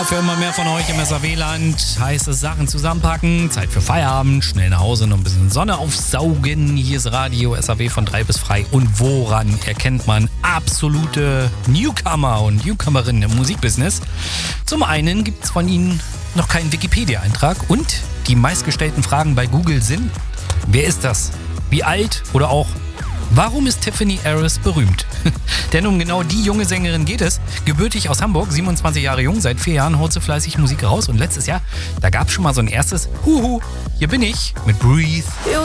für immer mehr von euch im SAW-Land. Heiße Sachen zusammenpacken, Zeit für Feierabend, schnell nach Hause, noch ein bisschen Sonne aufsaugen. Hier ist Radio SAW von 3 bis frei. Und woran erkennt man absolute Newcomer und Newcomerinnen im Musikbusiness? Zum einen gibt es von ihnen noch keinen Wikipedia-Eintrag und die meistgestellten Fragen bei Google sind: Wer ist das? Wie alt? Oder auch: Warum ist Tiffany Harris berühmt? Denn um genau die junge Sängerin geht es. Gebürtig aus Hamburg, 27 Jahre jung, seit 4 Jahren haut sie fleißig Musik raus. Und letztes Jahr, da gab es schon mal so ein erstes Huhu, hier bin ich mit Breathe.